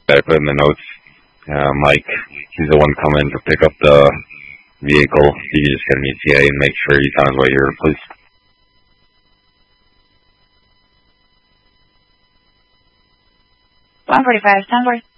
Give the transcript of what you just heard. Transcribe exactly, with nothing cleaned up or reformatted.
I put in the notes. Uh, Mike, he's the one coming to pick up the vehicle. You just get an E T A and make sure he's on his way here, please. one forty-five, stand by.